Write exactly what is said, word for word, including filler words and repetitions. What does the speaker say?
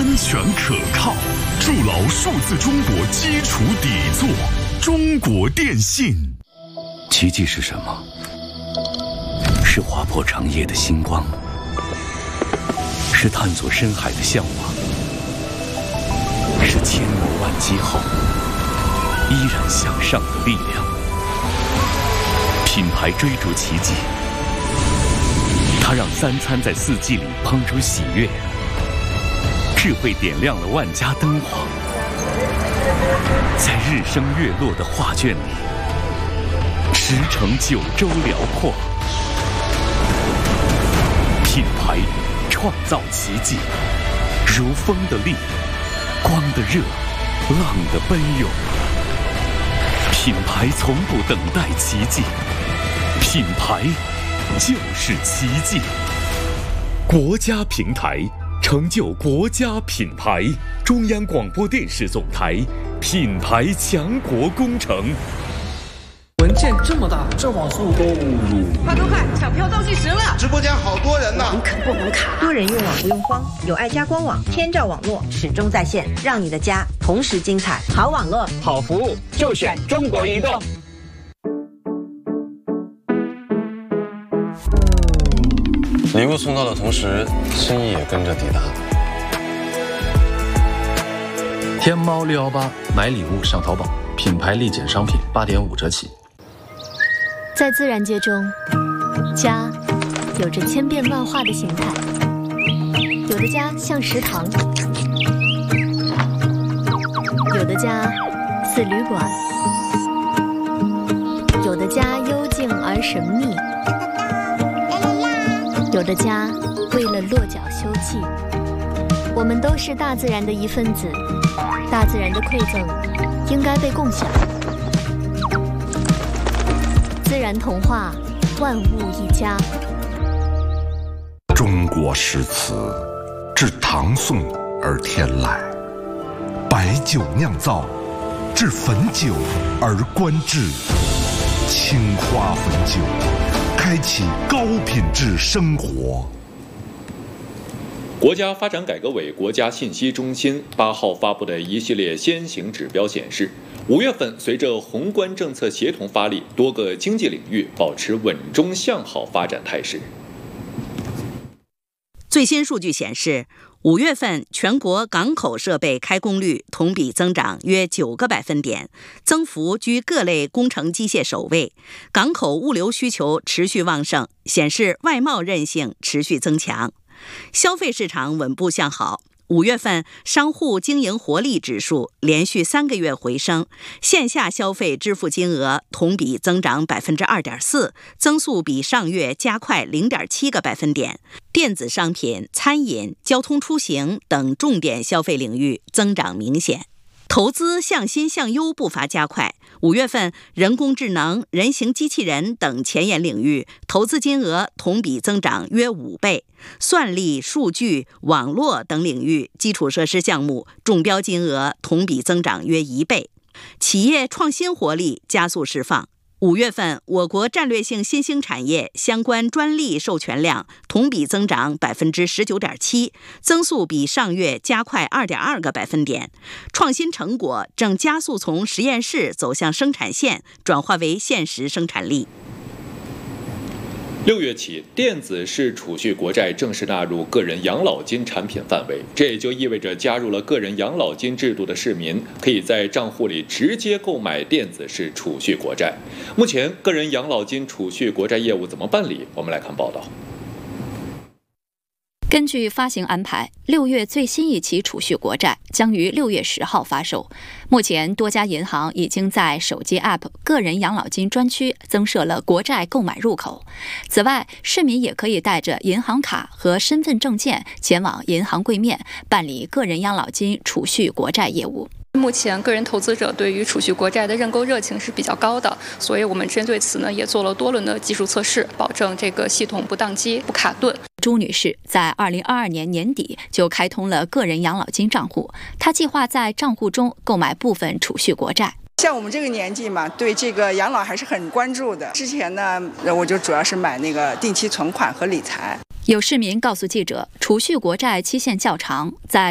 安全可靠，筑牢数字中国基础底座。中国电信。 奇迹是什么？是划破长夜的星光，是探索深海的向往，是千磨万击后依然向上的力量。品牌追逐奇迹，它让三餐在四季里烹出喜悦，智慧点亮了万家灯火，在日升月落的画卷里，驰骋九州辽阔。品牌创造奇迹，如风的力，光的热，浪的奔涌。品牌从不等待奇迹，品牌就是奇迹。国家平台成就国家品牌，中央广播电视总台品牌强国工程。 文件这么大，这网速都快快快，抢票倒计时了！ 直播间好多人呢， 网肯不能卡。 多人用网不用慌，有爱家官网，天照网络始终在线，让你的家同时精彩。好网络， 好服务，就选中国移动。 礼物送到的同时，心意也跟着抵达。 天猫六一八买礼物上淘宝，品牌立减商品八点五折起。 在自然界中，家有着千变万化的形态，有的家像食堂，有的家似旅馆，有的家幽静而神秘，有的家为了落脚休憩。我们都是大自然的一份子，大自然的馈赠应该被共享。自然童话，万物一家。 中国诗词自唐宋而天来，白酒酿造，至汾酒而观致。青花汾酒，开启高品质生活。 国家发展改革委国家信息中心八号发布的一系列先行指标显示，五月份随着宏观政策协同发力，多个经济领域保持稳中向好发展态势。 最新数据显示，五月份全国港口设备开工率同比增长约九个百分点，增幅居各类工程机械首位。港口物流需求持续旺盛，显示外贸韧性持续增强。消费市场稳步向好，五月份商户经营活力指数连续三个月回升，线下消费支付金额同比增长百分之二点四，增速比上月加快零点七个百分点。电子商品、餐饮、交通出行等重点消费领域增长明显。投资向新向优步伐加快，五月份人工智能、人形机器人等前沿领域投资金额同比增长约五倍，算力、数据、网络等领域基础设施项目中标金额同比增长约一倍，企业创新活力加速释放。五月份，我国战略性新兴产业相关专利授权量同比增长百分之十九点七，增速比上月加快二点二个百分点。创新成果正加速从实验室走向生产线，转化为现实生产力。 六月起，电子式储蓄国债正式纳入个人养老金产品范围，这也就意味着加入了个人养老金制度的市民可以在账户里直接购买电子式储蓄国债。目前，个人养老金储蓄国债业务怎么办理？我们来看报道。 根据发行安排，六月最新一期储蓄国债将于六月十号发售。目前，多家银行已经在手机 App 个人养老金专区增设了国债购买入口。此外，市民也可以带着银行卡和身份证件前往银行柜面办理个人养老金储蓄国债业务。 目前个人投资者对于储蓄国债的认购热情是比较高的，所以我们针对此呢也做了多轮的技术测试，保证这个系统不宕机、不卡顿。 朱女士在二零二二年年底就开通了个人养老金账户，她计划在账户中购买部分储蓄国债。 像我们这个年纪嘛，对这个养老还是很关注的。之前呢，我就主要是买那个定期存款和理财。 有市民告诉记者，储蓄国债期限较长，在